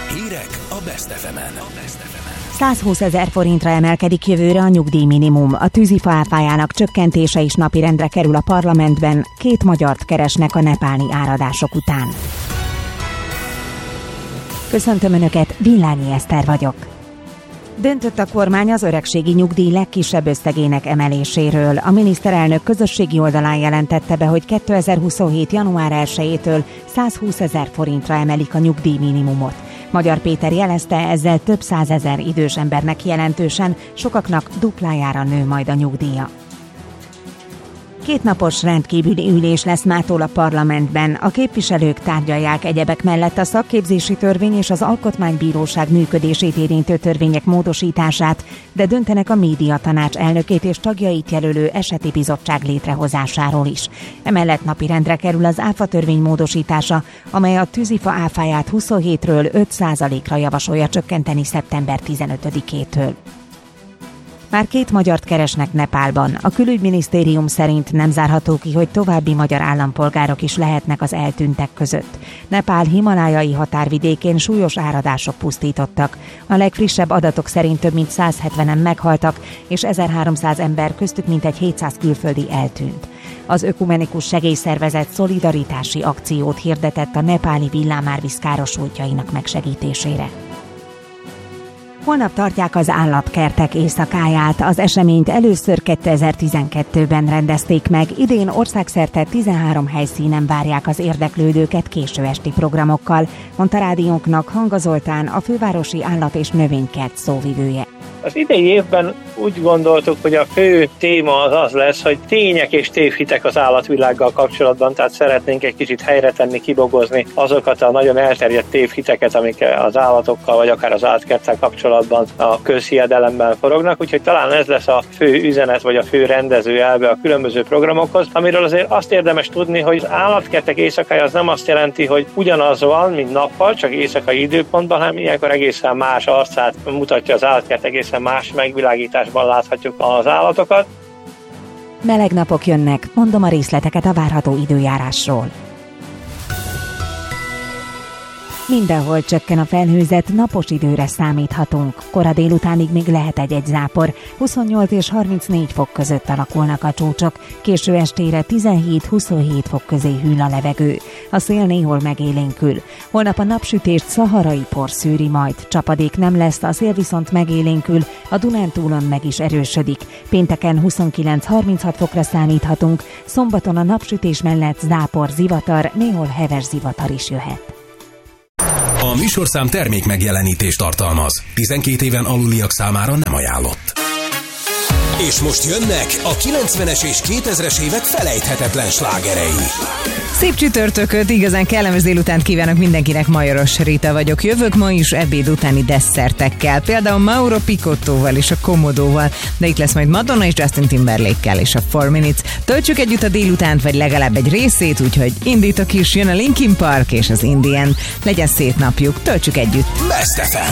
Hírek a Best FM-en. 120 000 forintra emelkedik jövőre a nyugdíjminimum. A tűzifa áfájának csökkentése is napirendre kerül a parlamentben. 2 magyart keresnek a nepáli áradások után. Köszöntöm Önöket, Villányi Eszter vagyok. Döntött a kormány az öregségi nyugdíj legkisebb összegének emeléséről. A miniszterelnök közösségi oldalán jelentette be, hogy 2027. január 1-től 120 000 forintra emelik a nyugdíjminimumot. Magyar Péter jelezte, ezzel több 100 000 idős embernek jelentősen, sokaknak duplájára nő majd a nyugdíja. 2 napos rendkívüli ülés lesz mától a parlamentben. A képviselők tárgyalják egyebek mellett a szakképzési törvény és az alkotmánybíróság működését érintő törvények módosítását, de döntenek a médiatanács elnökét és tagjait jelölő eseti bizottság létrehozásáról is. Emellett napirendre kerül az áfa törvény módosítása, amely a tűzifa áfáját 27-ről 5%-ra javasolja csökkenteni szeptember 15-től. Már 2 magyart keresnek Nepálban. A külügyminisztérium szerint nem zárható ki, hogy további magyar állampolgárok is lehetnek az eltűntek között. Nepál himalájai határvidékén súlyos áradások pusztítottak. A legfrissebb adatok szerint több mint 170-en meghaltak, és 1300 ember, köztük mintegy 700 külföldi eltűnt. Az ökumenikus segélyszervezet szolidaritási akciót hirdetett a nepáli villámárvíz károsultjainak megsegítésére. Holnap tartják az állatkertek éjszakáját. Az eseményt először 2012-ben rendezték meg, idén országszerte 13 helyszínen várják az érdeklődőket késő esti programokkal, mondta rádiónknak Hanga Zoltán, a fővárosi állat- és növénykert szóvivője. Az idei évben úgy gondoltuk, hogy a fő téma az lesz, hogy tények és tévhitek az állatvilággal kapcsolatban, tehát szeretnénk egy kicsit helyre tenni, kibogozni azokat a nagyon elterjedt tévhiteket, amik az állatokkal vagy akár az állatkerttel kapcsolatban a közhiedelemmel forognak, úgyhogy talán ez lesz a fő üzenet vagy a fő rendező elve a különböző programokhoz, amiről azért azt érdemes tudni, hogy az állatkertek éjszakája az nem azt jelenti, hogy ugyanaz van, mint nappal, csak éjszakai időpontban, hanem ilyenkor egészen más arcát mutatja az állatkert, egészen más megvilágításban láthatjuk az állatokat. Meleg napok jönnek, mondom a részleteket a várható időjárásról. Mindenhol csökken a felhőzet, napos időre számíthatunk. Kora délutánig még lehet egy zápor. 28 és 34 fok között alakulnak a csúcsok. Késő estére 17-27 fok közé hűl a levegő. A szél néhol megélénkül. Holnap a napsütést szaharai por szűri majd. Csapadék nem lesz, a szél viszont megélénkül, a Dunántúlon meg is erősödik. Pénteken 29-36 fokra számíthatunk. Szombaton a napsütés mellett zápor, zivatar, néhol heves zivatar is jöhet. A műsorszám termék megjelenítést tartalmaz. 12 éven aluliak számára nem ajánlott. És most jönnek a 90-es és 2000-es évek felejthetetlen slágerei. Szép csütörtököt, igazán kellemes délutánt kívánok mindenkinek, Majoros Rita vagyok. Jövök ma is ebéd utáni desszertekkel, például Mauro Picottóval és a Komodóval, de itt lesz majd Madonna és Justin Timberlake-kel és a 4 Minutes. Töltsük együtt a délutánt, vagy legalább egy részét, úgyhogy indítok is, jön a Linkin Park és az Indien. Legyen szép napjuk, töltsük együtt. Best FM.